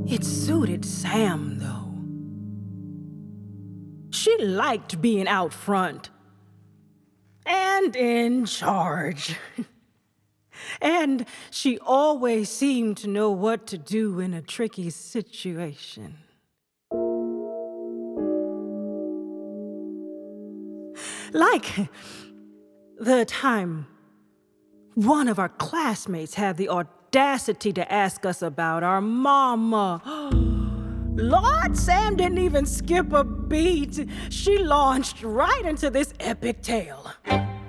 It suited Sam, though. She liked being out front and in charge. And she always seemed to know what to do in a tricky situation. Like the time one of our classmates had the audacity to ask us about our mama. Lord, Sam didn't even skip a beat. She launched right into this epic tale.